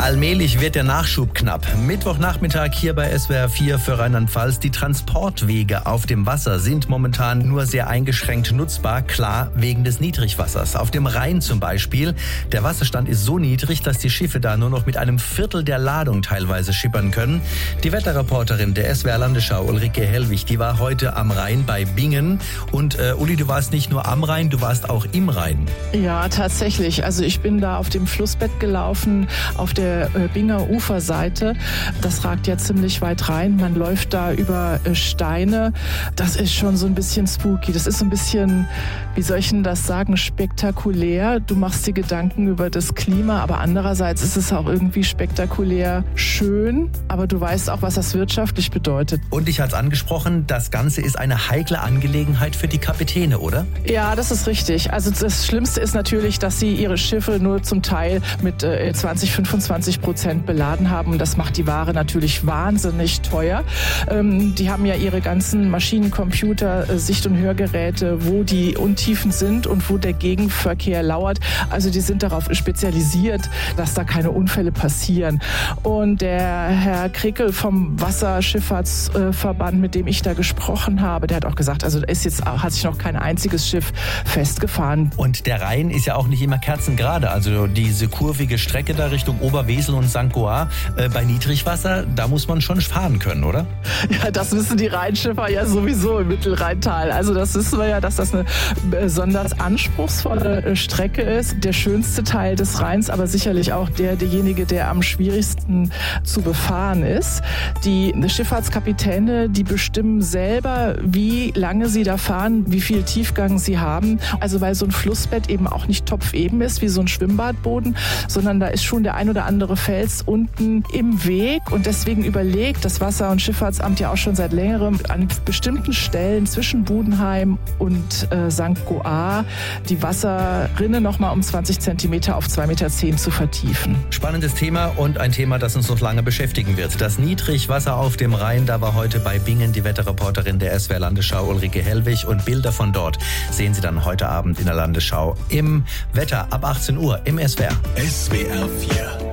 Allmählich wird der Nachschub knapp. Mittwochnachmittag hier bei SWR 4 für Rheinland-Pfalz. Die Transportwege auf dem Wasser sind momentan nur sehr eingeschränkt nutzbar, klar wegen des Niedrigwassers. Auf dem Rhein zum Beispiel. Der Wasserstand ist so niedrig, dass die Schiffe da nur noch mit einem Viertel der Ladung teilweise schippern können. Die Wetterreporterin der SWR Landesschau, Ulrike Hellwig, die war heute am Rhein bei Bingen. Und Uli, du warst nicht nur am Rhein, du warst auch im Rhein. Ja, tatsächlich. Also ich bin da auf dem Flussbett gelaufen, auf der Binger Uferseite. Das ragt ja ziemlich weit rein. Man läuft da über Steine. Das ist schon so ein bisschen spooky. Das ist so ein bisschen, wie soll ich denn das sagen, spektakulär. Du machst dir Gedanken über das Klima, aber andererseits ist es auch irgendwie spektakulär schön. Aber du weißt auch, was das wirtschaftlich bedeutet. Und ich hatte es angesprochen, das Ganze ist eine heikle Angelegenheit für die Kapitäne, oder? Ja, das ist richtig. Also das Schlimmste ist natürlich, dass sie ihre Schiffe nur zum Teil mit 20-25% beladen haben. Das macht die Ware natürlich wahnsinnig teuer. Die haben ja ihre ganzen Maschinencomputer, Sicht- und Hörgeräte, wo die Untiefen sind und wo der Gegenverkehr lauert. Also die sind darauf spezialisiert, dass da keine Unfälle passieren. Und der Herr Krickel vom Wasserschifffahrtsverband, mit dem ich da gesprochen habe, der hat auch gesagt, also hat sich noch kein einziges Schiff festgefahren. Und der Rhein ist ja auch nicht immer kerzengerade. Also diese kurvige Strecke da Richtung Oberwesel und St. Goar, bei Niedrigwasser, da muss man schon fahren können, oder? Ja, das wissen die Rheinschiffer ja sowieso im Mittelrheintal. Also das wissen wir ja, dass das eine besonders anspruchsvolle Strecke ist. Der schönste Teil des Rheins, aber sicherlich auch derjenige, der am schwierigsten zu befahren ist. Die Schifffahrtskapitäne, die bestimmen selber, wie lange sie da fahren, wie viel Tiefgang sie haben. Also weil so ein Flussbett eben auch nicht topfeben ist, wie so ein Schwimmbadboden, sondern da ist schon der ein oder andere Fels unten im Weg. Und deswegen überlegt das Wasser- und Schifffahrtsamt ja auch schon seit längerem an bestimmten Stellen zwischen Budenheim und St. Goar die Wasserrinne nochmal um 20 Zentimeter auf 2,10 Meter zu vertiefen. Spannendes Thema und ein Thema, das uns noch lange beschäftigen wird. Das Niedrigwasser auf dem Rhein, da war heute bei Bingen die Wetterreporterin der SWR Landesschau Ulrike Hellwig, und Bilder von dort sehen Sie dann heute Abend in der Landesschau im Wetter ab 18 Uhr im SWR. SWR 4